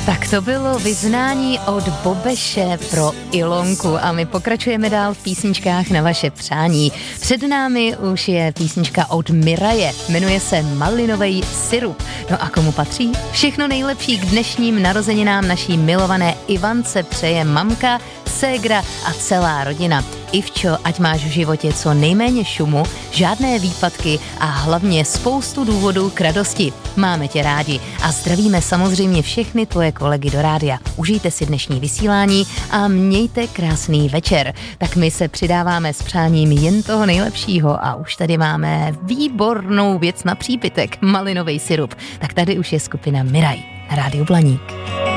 Tak to bylo vyznání od Bobeše pro Ilonku a my pokračujeme dál v písničkách na vaše přání. Před námi už je písnička od Miraje, jmenuje se Malinovej syrup. No a komu patří? Všechno nejlepší k dnešním narozeninám naší milované Ivance přeje mamka, ségra a celá rodina. Ivčo, ať máš v životě co nejméně šumu, žádné výpadky a hlavně spoustu důvodů k radosti. Máme tě rádi a zdravíme samozřejmě všechny tvoje kolegy do rádia. Užijte si dnešní vysílání a mějte krásný večer. Tak my se přidáváme s přáním jen toho nejlepšího a už tady máme výbornou věc na přípitek, malinový syrup. Tak tady už je skupina Miraj na Rádiu Blaník.